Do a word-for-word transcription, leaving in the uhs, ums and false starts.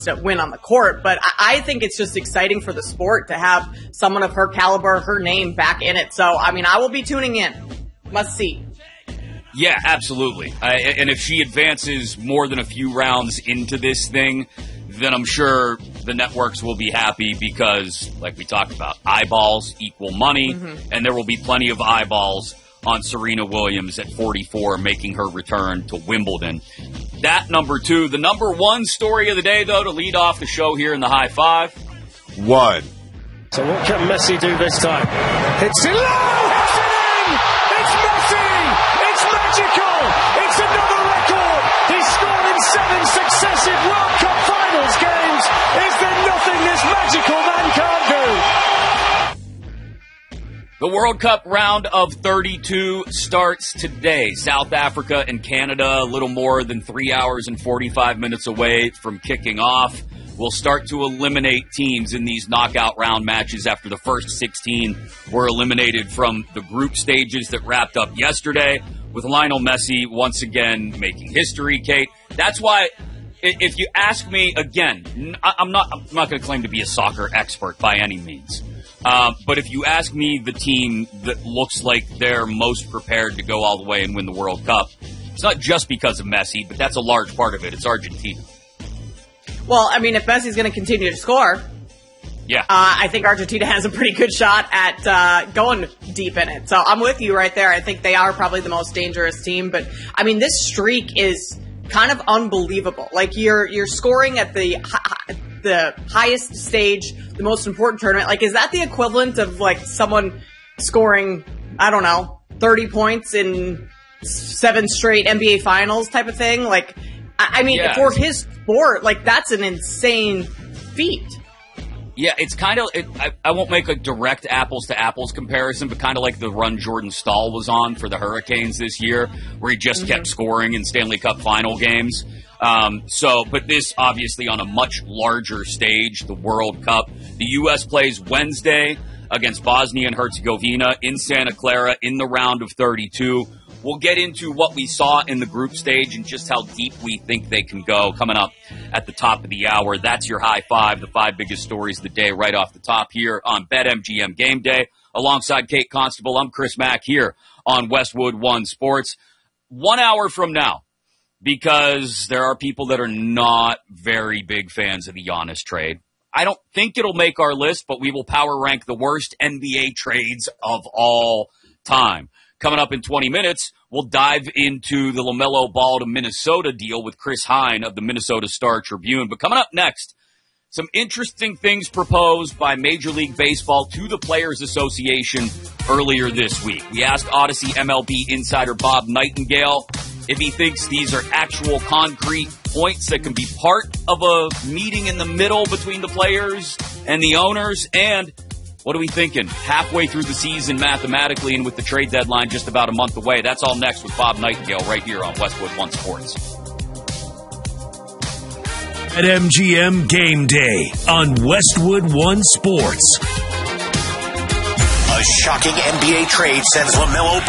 win on the court, but I, I think it's just exciting for the sport to have someone of her caliber, her name back in it. So, I mean, I will be tuning in. Must see. Yeah, absolutely. I, and if she advances more than a few rounds into this thing, then I'm sure the networks will be happy because, like we talked about, eyeballs equal money, mm-hmm. and there will be plenty of eyeballs on Serena Williams at forty-four, making her return to Wimbledon. That number two. The number one story of the day, though, to lead off the show here in the High Five. One. So what can Messi do this time? It's in low! It's in! It's Messi! It's magical! It's another record! He's scored in seven successive World Cup Finals games! Is there nothing this magical man can't do? The World Cup round of thirty-two starts today. South Africa and Canada, a little more than three hours and forty-five minutes away from kicking off. We'll start to eliminate teams in these knockout round matches after the first sixteen were eliminated from the group stages that wrapped up yesterday, with Lionel Messi once again making history, Kate. That's why, if you ask me again, I'm not, I'm not going to claim to be a soccer expert by any means. Uh, but if you ask me the team that looks like they're most prepared to go all the way and win the World Cup, it's not just because of Messi, but that's a large part of it. It's Argentina. Well, I mean, if Messi's going to continue to score, yeah, uh, I think Argentina has a pretty good shot at uh, going deep in it. So I'm with you right there. I think they are probably the most dangerous team. But, I mean, this streak is kind of unbelievable. Like, you're you're scoring at the the highest stage, the most important tournament. Like, is that the equivalent of, like, someone scoring, I don't know, thirty points in seven straight N B A finals type of thing? Like, I, I mean, yeah. for his sport, like, that's an insane feat. Yeah, it's kind of, it, I, I won't make a direct apples-to-apples comparison, but kind of like the run Jordan Stahl was on for the Hurricanes this year, where he just mm-hmm. kept scoring in Stanley Cup final games. Um, so, but this obviously on a much larger stage, the World Cup. The U S plays Wednesday against Bosnia and Herzegovina in Santa Clara in the round of thirty-two. We'll get into what we saw in the group stage and just how deep we think they can go coming up at the top of the hour. That's your High Five, the five biggest stories of the day right off the top here on BetMGM Game Day. Alongside Kate Constable, I'm Chris Mack here on Westwood One Sports. One hour from now, because there are people that are not very big fans of the Giannis trade. I don't think it'll make our list, but we will power rank the worst N B A trades of all time. Coming up in twenty minutes, we'll dive into the LaMelo Ball to Minnesota deal with Chris Hine of the Minnesota Star Tribune. But coming up next, some interesting things proposed by Major League Baseball to the Players Association earlier this week. We asked Odyssey M L B insider Bob Nightingale if he thinks these are actual concrete points that can be part of a meeting in the middle between the players and the owners. And what are we thinking? Halfway through the season mathematically and with the trade deadline just about a month away. That's all next with Bob Nightingale right here on Westwood One Sports. At M G M Game Day on Westwood One Sports. A shocking N B A trade sends LaMelo